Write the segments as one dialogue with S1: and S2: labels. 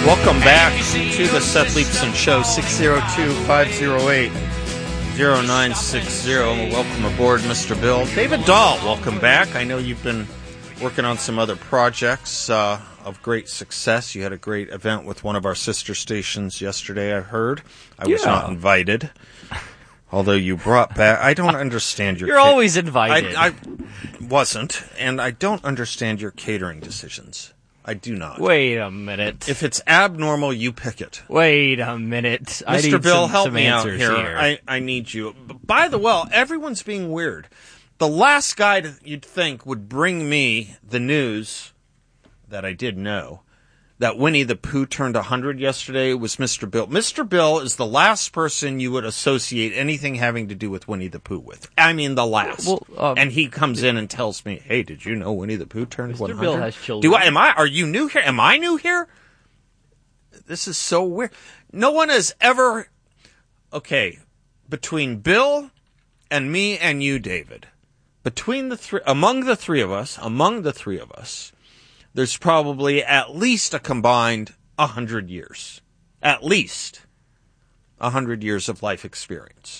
S1: Welcome back to the Seth Leapson Show, 602-508-0960. Welcome aboard, Mr. Bill. David Dahl, welcome back. I know you've been working on some other projects of great success. You had a great event with one of our sister stations yesterday, I heard. I was not invited. Although you brought back... I don't understand your...
S2: You're always invited.
S1: I wasn't, and I don't understand your catering decisions. I do not.
S2: Wait a minute.
S1: If it's abnormal, you pick it.
S2: Wait a minute.
S1: Mr. Bill, help me out here. I need you. By the way, everyone's being weird. The last guy that you'd think would bring me the news that I did know, that Winnie the Pooh turned 100 yesterday, was Mr. Bill. Mr. Bill is the last person you would associate anything having to do with Winnie the Pooh with. I mean, the last. Well, and he comes in and tells me, hey, did you know Winnie the Pooh turned 100?
S2: Mr. Bill has children.
S1: Are you new here? Am I new here? This is so weird. No one has ever... Okay, between Bill and me and you, David, among the three of us, there's probably at least a combined 100 years. At least 100 years of life experience.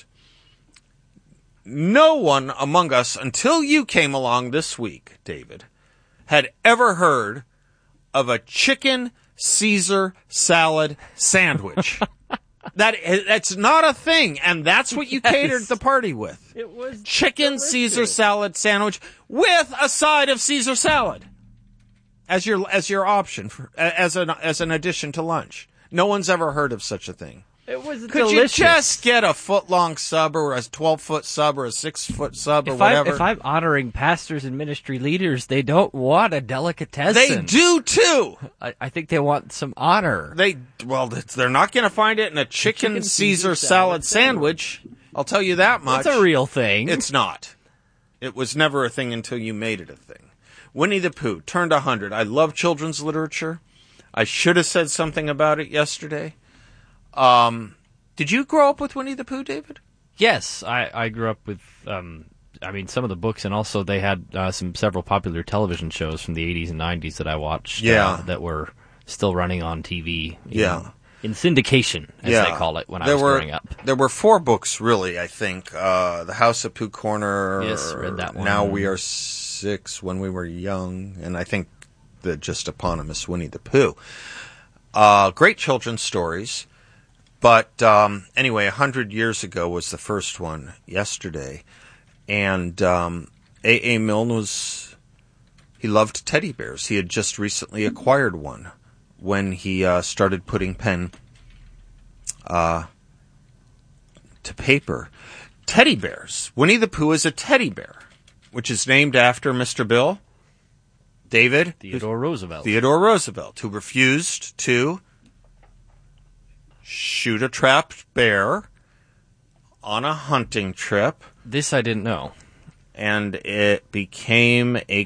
S1: No one among us, until you came along this week, David, had ever heard of a chicken Caesar salad sandwich. That's not a thing, and that's what you catered the party with.
S2: It was
S1: chicken
S2: delicious.
S1: Caesar salad sandwich with a side of Caesar salad. As your option as an addition to lunch. No one's ever heard of such a thing.
S2: It was
S1: Could
S2: delicious.
S1: you just get a foot-long sub or a 12-foot sub or a 6-foot sub or whatever?
S2: If I'm honoring pastors and ministry leaders, they don't want a delicatessen.
S1: They do too.
S2: I think they want some honor.
S1: They're not going to find it in a chicken Caesar salad sandwich. I'll tell you that much.
S2: It's a real thing.
S1: It's not. It was never a thing until you made it a thing. Winnie the Pooh turned 100. I love children's literature. I should have said something about it yesterday. Did you grow up with Winnie the Pooh, David?
S2: Yes, I grew up with, some of the books, and also they had several popular television shows from the 80s and 90s that I watched that were still running on TV. In syndication, as they call it, when I was growing up.
S1: There were 4 books, really, I think. The House of Pooh Corner.
S2: Yes, read that one.
S1: Now We Are 6, When We Were Young, and I think the just eponymous Winnie the Pooh. Great children's stories. But anyway, 100 years ago was the first one yesterday. And A.A. Milne he loved teddy bears. He had just recently acquired one when he started putting pen to paper. Teddy bears. Winnie the Pooh is a teddy bear, which is named after Mr. Bill, David.
S2: Theodore Roosevelt,
S1: who refused to shoot a trapped bear on a hunting trip.
S2: This I didn't know.
S1: And it became a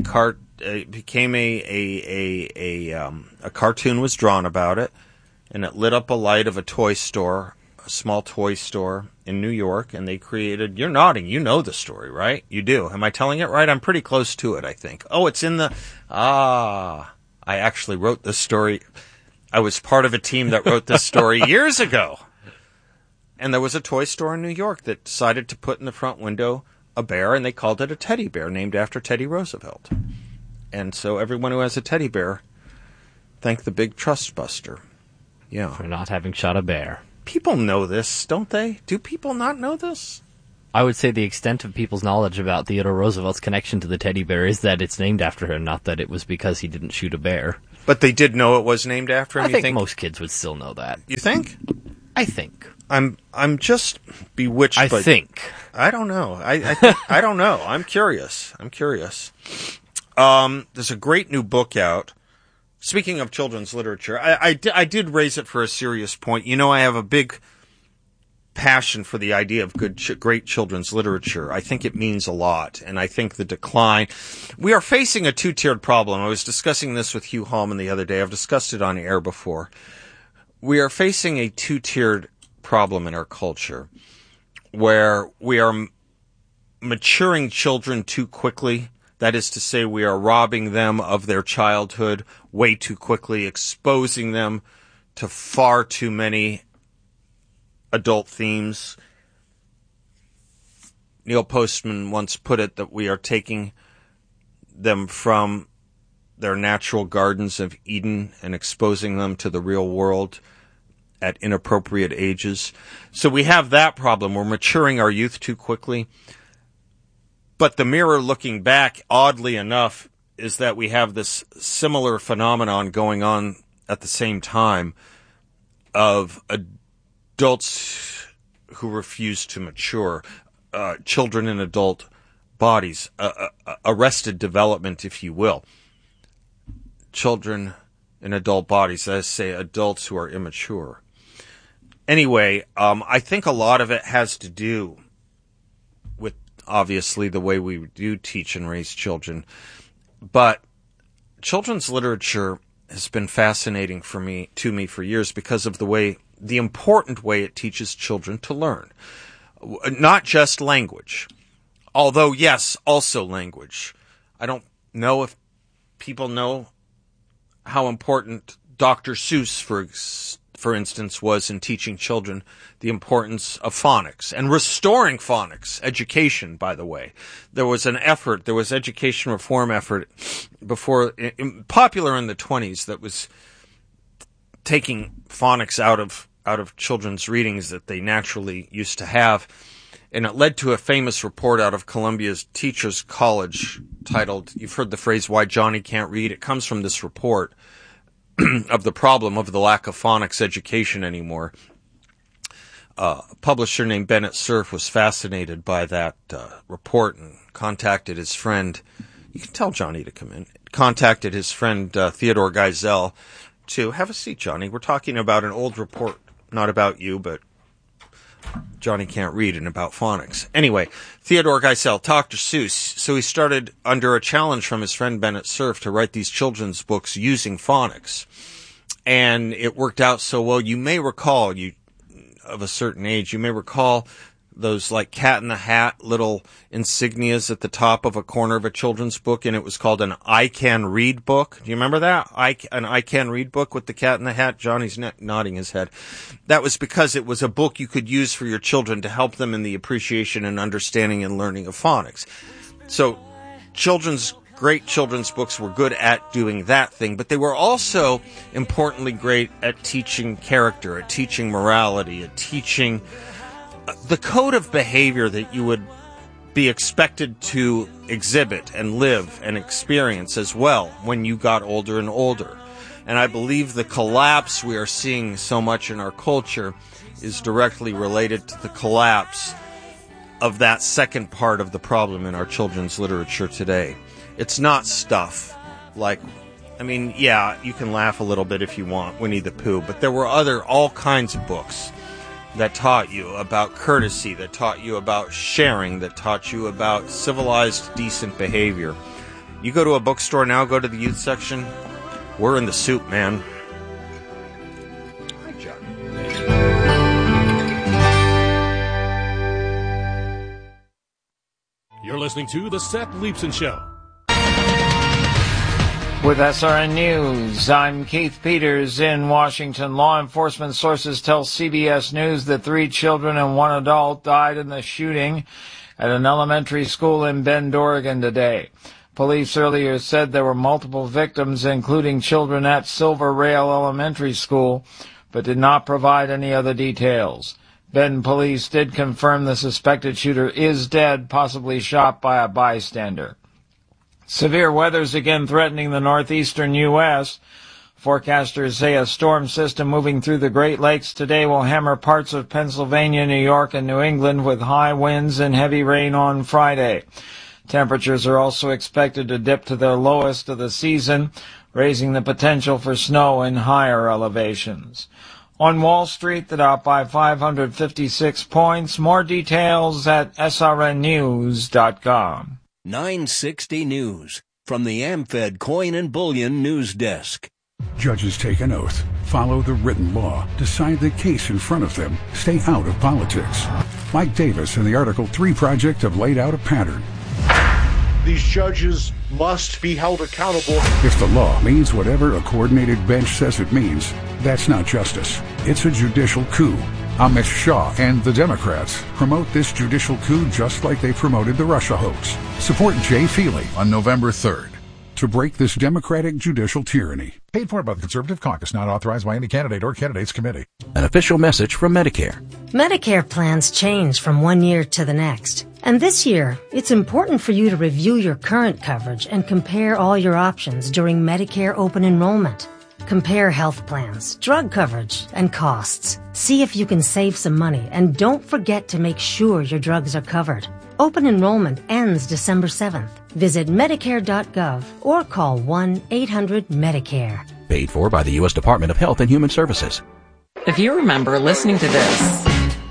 S1: cartoon was drawn about it, and it lit up a light of a toy store, a small toy store in New York, and they created... You're nodding. You know the story, right? You do. Am I telling it right? I'm pretty close to it, I think. Oh, it's in the... I actually wrote this story... I was part of a team that wrote this story years ago. And there was a toy store in New York that decided to put in the front window a bear, and they called it a teddy bear, named after Teddy Roosevelt. And so everyone who has a teddy bear, thank the big trust buster. Yeah.
S2: For not having shot a bear.
S1: People know this, don't they? Do people not know this?
S2: I would say the extent of people's knowledge about Theodore Roosevelt's connection to the teddy bear is that it's named after him, not that it was because he didn't shoot a bear.
S1: But they did know it was named after him?
S2: I think most kids would still know that.
S1: You think?
S2: I think.
S1: I'm just bewitched.
S2: I think.
S1: I don't know. I don't know. I'm curious. There's a great new book out. Speaking of children's literature, I did raise it for a serious point. You know, I have a big passion for the idea of great children's literature. I think it means a lot, and I think the decline... We are facing a two-tiered problem. I was discussing this with Hugh Hallman the other day. I've discussed it on air before. We are facing a two-tiered problem in our culture where we are maturing children too quickly. That is to say, we are robbing them of their childhood way too quickly, exposing them to far too many adult themes. Neil Postman once put it that we are taking them from their natural gardens of Eden and exposing them to the real world at inappropriate ages. So we have that problem. We're maturing our youth too quickly. But the mirror looking back, oddly enough, is that we have this similar phenomenon going on at the same time of adults who refuse to mature, children in adult bodies, arrested development, if you will. Children in adult bodies, I say adults who are immature. Anyway, I think a lot of it has to do with, obviously, the way we do teach and raise children. But children's literature has been fascinating to me for years because of the important way it teaches children to learn. Not just language. Although, yes, also language. I don't know if people know how important Dr. Seuss, for instance, was in teaching children the importance of phonics and restoring phonics. Education, by the way. There was education reform effort before, popular in the 1920s, that was taking phonics out of children's readings that they naturally used to have. And it led to a famous report out of Columbia's Teachers College titled, you've heard the phrase, Why Johnny Can't Read. It comes from this report of the problem of the lack of phonics education anymore. A publisher named Bennett Cerf was fascinated by that report and contacted his friend. You can tell Johnny to come in. Contacted his friend Theodore Geisel to have a seat, Johnny. We're talking about an old report, not about you, but Johnny Can't Read and about phonics. Anyway, Theodore Geisel, Dr. Seuss. So he started under a challenge from his friend Bennett Cerf to write these children's books using phonics. And it worked out so well. You may recall, of a certain age, you may recall those like Cat in the Hat little insignias at the top of a corner of a children's book, and it was called an I Can Read book. Do you remember that? An I Can Read book with the Cat in the Hat? Johnny's nodding his head. That was because it was a book you could use for your children to help them in the appreciation and understanding and learning of phonics. So great children's books were good at doing that thing, but they were also importantly great at teaching character, at teaching morality, at teaching the code of behavior that you would be expected to exhibit and live and experience as well when you got older and older. And I believe the collapse we are seeing so much in our culture is directly related to the collapse of that second part of the problem in our children's literature today. It's not stuff like, you can laugh a little bit if you want, Winnie the Pooh, but there were all kinds of books that taught you about courtesy, that taught you about sharing, that taught you about civilized, decent behavior. You go to a bookstore now, go to the youth section, we're in the soup, man. Hi, John.
S3: You're listening to The Seth Leibsohn Show.
S4: With SRN News, I'm Keith Peters in Washington. Law enforcement sources tell CBS News that 3 children and 1 adult died in the shooting at an elementary school in Bend, Oregon today. Police earlier said there were multiple victims, including children at Silver Rail Elementary School, but did not provide any other details. Bend police did confirm the suspected shooter is dead, possibly shot by a bystander. Severe weather is again threatening the northeastern U.S. Forecasters say a storm system moving through the Great Lakes today will hammer parts of Pennsylvania, New York, and New England with high winds and heavy rain on Friday. Temperatures are also expected to dip to their lowest of the season, raising the potential for snow in higher elevations. On Wall Street, the Dow by 556 points. More details at srnnews.com.
S5: 960 News from the AmFed Coin and Bullion News Desk.
S6: Judges take an oath, follow the written law, decide the case in front of them, stay out of politics. Mike Davis and the Article 3 Project have laid out a pattern.
S7: These judges must be held accountable.
S6: If the law means whatever a coordinated bench says it means, that's not justice. It's a judicial coup. Amit Shah and the Democrats promote this judicial coup just like they promoted the Russia hoax. Support Jay Feely on November 3rd to break this democratic judicial tyranny.
S8: Paid for by the Conservative Caucus, not authorized by any candidate or candidates committee.
S9: An official message from Medicare.
S10: Medicare plans change from one year to the next. And this year, it's important for you to review your current coverage and compare all your options during Medicare open enrollment. Compare health plans, drug coverage, and costs. See if you can save some money, and don't forget to make sure your drugs are covered. Open enrollment ends December 7th. Visit Medicare.gov or call 1-800-MEDICARE.
S9: Paid for by the U.S. Department of Health and Human Services.
S11: If you remember listening to this,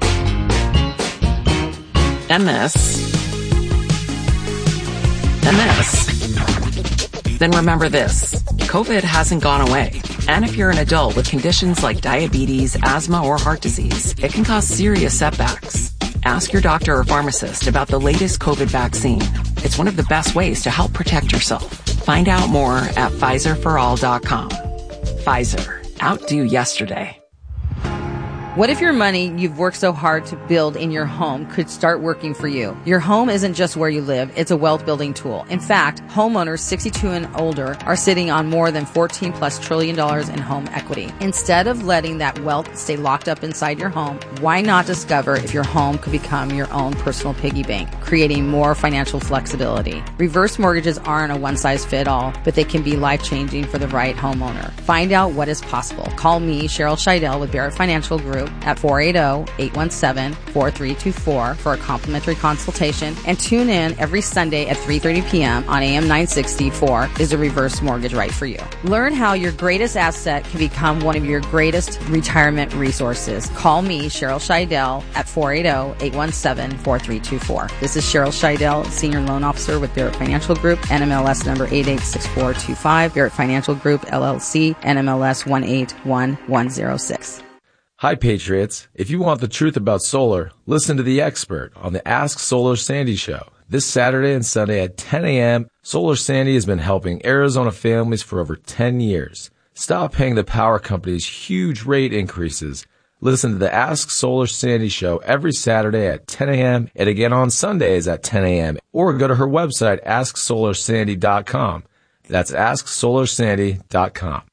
S11: and this, and this, then remember this. COVID hasn't gone away. And if you're an adult with conditions like diabetes, asthma, or heart disease, it can cause serious setbacks. Ask your doctor or pharmacist about the latest COVID vaccine. It's one of the best ways to help protect yourself. Find out more at PfizerForAll.com. Pfizer. Outdo yesterday.
S12: What if your money you've worked so hard to build in your home could start working for you? Your home isn't just where you live, it's a wealth building tool. In fact, homeowners 62 and older are sitting on more than $14+ trillion in home equity. Instead of letting that wealth stay locked up inside your home, why not discover if your home could become your own personal piggy bank, creating more financial flexibility? Reverse mortgages aren't a one-size-fits-all, but they can be life-changing for the right homeowner. Find out what is possible. Call me, Cheryl Scheidel with Barrett Financial Group, at 480-817-4324 for a complimentary consultation, and tune in every Sunday at 3:30 p.m. on AM 964 Is a Reverse Mortgage Right for You. Learn how your greatest asset can become one of your greatest retirement resources. Call me, Cheryl Scheidel, at 480-817-4324. This is Cheryl Scheidel, Senior Loan Officer with Barrett Financial Group, NMLS number 886425, Barrett Financial Group, LLC, NMLS 181106.
S13: Hi, Patriots. If you want the truth about solar, listen to the expert on the Ask Solar Sandy show. This Saturday and Sunday at 10 a.m., Solar Sandy has been helping Arizona families for over 10 years. Stop paying the power companies huge rate increases. Listen to the Ask Solar Sandy show every Saturday at 10 a.m. and again on Sundays at 10 a.m. Or go to her website, AskSolarSandy.com. That's AskSolarSandy.com.